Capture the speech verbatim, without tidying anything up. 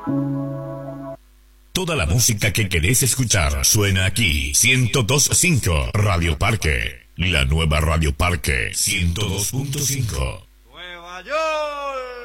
Toda la música que querés escuchar suena aquí. ciento dos punto cinco Radio Parque. La nueva Radio Parque ciento dos punto cinco. Nueva York.